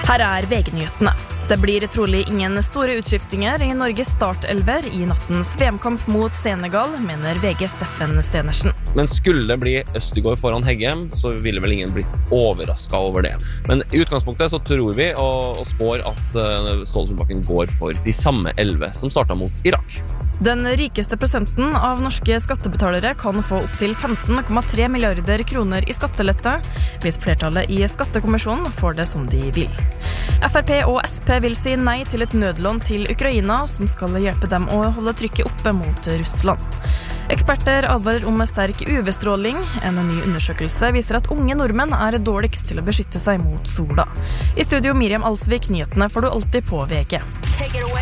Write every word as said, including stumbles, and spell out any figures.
Her er V G-nyhetene. Det blir trolig ingen store utskiftinger i Norges startelver i nattens V M-kamp mot Senegal, mener V G Steffen Stenersen. Men skulle det bli Østegård foran Heggem, så ville vel ingen blitt overrasket over det. Men i utgangspunktet så tror vi og, og spår at uh, Ståle Solbakken går for de samme elleve som startet mot Irak. Den rikeste prosenten av norske skattebetalere kan få opp til femten komma tre milliarder kroner i skattelette, hvis flertallet i Skattekommisjonen får det som de vil. F R P og S P vil si nei til et nødlån til Ukraina, som skal hjelpe dem å holde trykket oppe mot Russland. Eksperter advarer om sterk U V-stråling. En ny undersøkelse viser at unge nordmenn er dårligst til å beskytte seg mot sola. I studio Miriam Alsvik, nyhetene får du alltid på V G.